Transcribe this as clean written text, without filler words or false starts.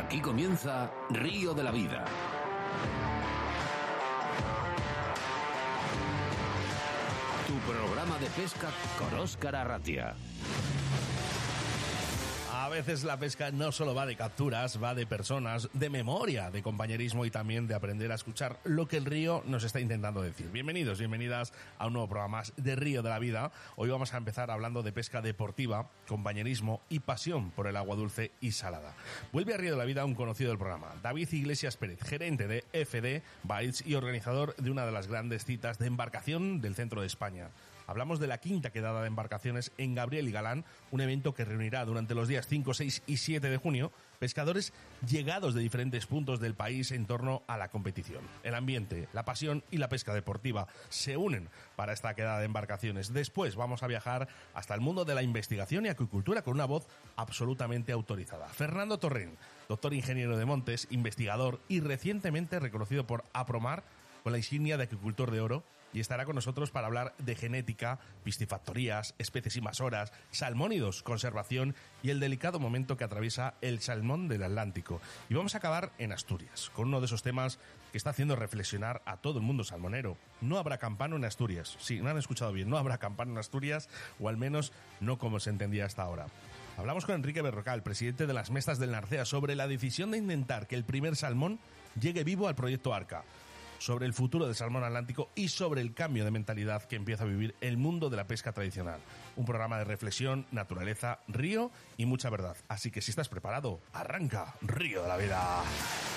Aquí comienza Río de la Vida. Tu programa de pesca con Óscar Arratia. A veces la pesca no solo va de capturas, va de personas, de memoria, de compañerismo y también de aprender a escuchar lo que el río nos está intentando decir. Bienvenidos, bienvenidas a un nuevo programa más de Río de la Vida. Hoy vamos a empezar hablando de pesca deportiva, compañerismo y pasión por el agua dulce y salada. Vuelve a Río de la Vida un conocido del programa, David Iglesias Pérez, gerente de FD Bites y organizador de una de las grandes citas de embarcación del centro de España. Hablamos de la quinta quedada de embarcaciones en Gabriel y Galán, un evento que reunirá durante los días 5, 6 y 7 de junio pescadores llegados de diferentes puntos del país en torno a la competición. El ambiente, la pasión y la pesca deportiva se unen para esta quedada de embarcaciones. Después vamos a viajar hasta el mundo de la investigación y acuicultura con una voz absolutamente autorizada. Fernando Torrent, doctor ingeniero de montes, investigador y recientemente reconocido por Apromar con la insignia de acuicultor de oro, y estará con nosotros para hablar de genética, piscifactorías, especies invasoras, salmónidos, conservación y el delicado momento que atraviesa el salmón del Atlántico. Y vamos a acabar en Asturias, con uno de esos temas que está haciendo reflexionar a todo el mundo salmonero. No habrá campano en Asturias. Sí, no han escuchado bien, no habrá campano en Asturias, o al menos no como se entendía hasta ahora. Hablamos con Enrique Berrocal, presidente de las Mestas del Narcea, sobre la decisión de intentar que el primer salmón llegue vivo al proyecto Arca, sobre el futuro del salmón atlántico y sobre el cambio de mentalidad que empieza a vivir el mundo de la pesca tradicional. Un programa de reflexión, naturaleza, río y mucha verdad. Así que si estás preparado, arranca Río de la Vida.